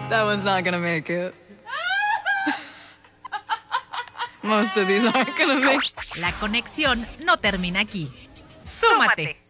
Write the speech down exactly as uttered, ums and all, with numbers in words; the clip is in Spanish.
That one's not gonna make it. Most of these aren't gonna make it. La conexión no termina aquí. ¡Súmate!